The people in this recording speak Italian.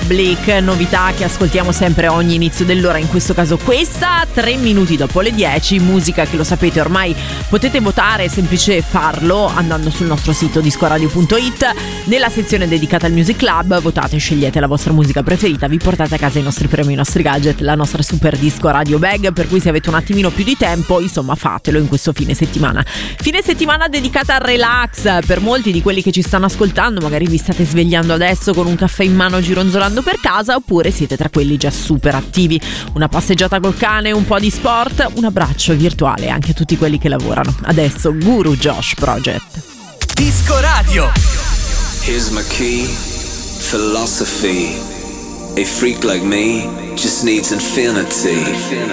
Republic, novità che ascoltiamo sempre ogni inizio dell'ora, in questo caso questa, 3 minuti dopo le 10, musica che lo sapete ormai potete votare, è semplice farlo andando sul nostro sito discoradio.it, nella sezione dedicata al Music Club, votate, scegliete la vostra musica preferita, vi portate a casa i nostri premi, i nostri gadget, la nostra super disco radio bag, per cui se avete un attimino più di tempo, insomma fatelo in questo fine settimana dedicata al relax. Per molti di quelli che ci stanno ascoltando, magari vi state svegliando adesso con un caffè in mano gironzolando per casa, oppure siete tra quelli già super attivi, una passeggiata col cane, un po' di sport, un abbraccio virtuale anche a tutti quelli che lavorano. Adesso Guru Josh Project. Disco Radio. Here's my key, philosophy. A freak like me just needs infinity.